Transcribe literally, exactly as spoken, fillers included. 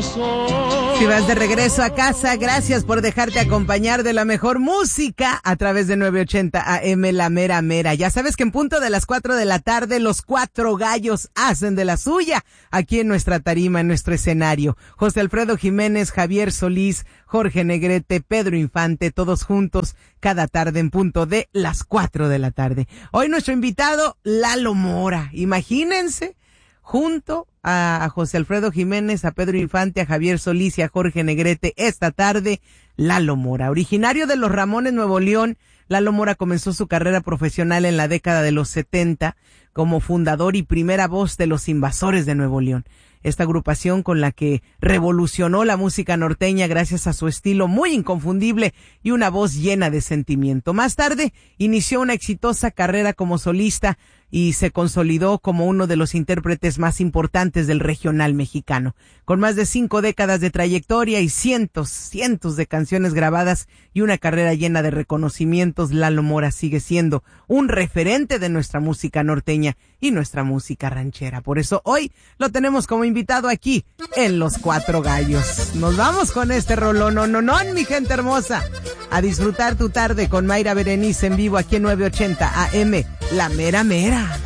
corazón. Si vas de regreso a casa, gracias por dejarte acompañar de la mejor música a través de nueve ochenta A M La Mera Mera. Ya sabes que en punto de las cuatro de la tarde los cuatro gallos hacen de la suya aquí en nuestra tarima, en nuestro escenario. José Alfredo Jiménez, Javier Solís, Jorge Negrete, Pedro Infante, todos juntos cada tarde en punto de las cuatro de la tarde. Hoy nuestro invitado, Lalo Mora. Imagínense, junto a José Alfredo Jiménez, a Pedro Infante, a Javier Solís y a Jorge Negrete, esta tarde, Lalo Mora. Originario de Los Ramones, Nuevo León, Lalo Mora comenzó su carrera profesional en la década de los setenta como fundador y primera voz de Los Invasores de Nuevo León. Esta agrupación con la que revolucionó la música norteña gracias a su estilo muy inconfundible y una voz llena de sentimiento. Más tarde inició una exitosa carrera como solista y se consolidó como uno de los intérpretes más importantes del regional mexicano. Con más de cinco décadas de trayectoria y cientos, cientos de canciones grabadas y una carrera llena de reconocimientos, Lalo Mora sigue siendo un referente de nuestra música norteña y nuestra música ranchera. Por eso hoy lo tenemos como invitado aquí en Los Cuatro Gallos. Nos vamos con este rolón, no, no, no, mi gente hermosa. A disfrutar tu tarde con Mayra Berenice en vivo aquí en nueve ochenta A M La Mera Mera.